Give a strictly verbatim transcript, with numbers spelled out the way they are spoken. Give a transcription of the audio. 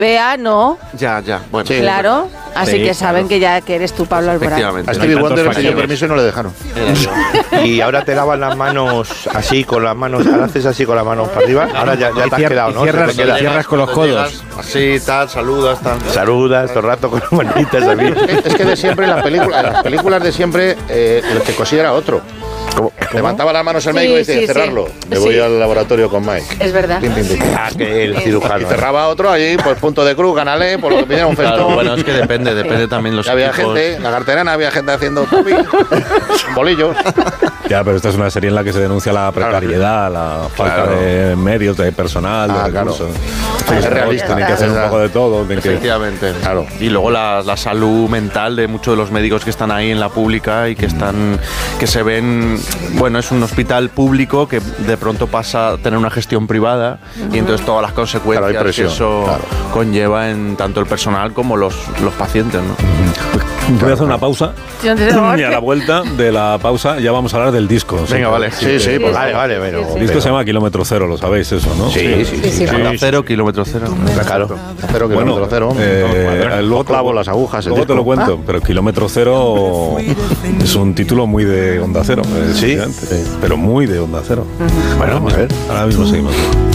Europea, ¿no? Ya, ya, bueno. Sí, claro, así sí, que saben claro. que ya que eres tú, Pablo Alborán. Efectivamente. A Stevie No hay Wonder le tantos pidió fallos. permiso y no le dejaron. Y ahora te lavas las manos así, con las manos, ahora haces así con las manos para arriba, ahora ya, ya te has Cier- quedado, ¿no? cierras- Se te queda. cierras con los Cuando codos. llegas, así, tal, saludas, tal. Saludas todo el rato con las manitas así. Es que de siempre en las películas, en las películas de siempre, eh, el que cosía era otro. ¿Cómo? Levantaba las manos el médico Sí, y decía, sí, cerrarlo. sí. Me voy Sí. al laboratorio con Mike. Es verdad. Pim, pim, pim. Ah, que el Y cirujano. cerraba otro allí, pues punto de cruz, canalé, por lo que pidiera un festón. Claro, bueno, es que depende, depende también los Y había equipos. gente, en la carterana había gente haciendo topi, bolillos. Ya, pero esta es una serie en la que se denuncia la precariedad, la falta Claro. de medios, de personal, Ah, de claro. recursos. Es realista. Tienen que hacer un poco de todo. tienen que- Efectivamente. Claro. Y luego la, la salud mental de muchos de los médicos que están ahí en la pública y que están que se ven, bueno, es un hospital público que de pronto pasa a tener una gestión privada y entonces todas las consecuencias Claro, hay presión, que eso claro. conlleva en tanto el personal como los, los pacientes, ¿no? Voy a hacer una pausa Sí, antes de- y a la vuelta de la pausa ya vamos a hablar del disco. Venga, Sí, vale. Sí, sí, pues Vale, vale, bueno. Sí, sí. El disco se llama Kilómetro Cero, lo sabéis eso, ¿no? Sí, sí, sí. sí. Onda cero, kilómetro cero. Claro. Cero Bueno, kilómetro cero. eh, No, luego te- clavo las agujas. el Luego te disco. lo cuento, pero Kilómetro Cero es un título muy de Onda Cero. eh, Sí, efectivamente, pero muy de Onda Cero. Bueno, vamos a ver. Ahora mismo seguimos.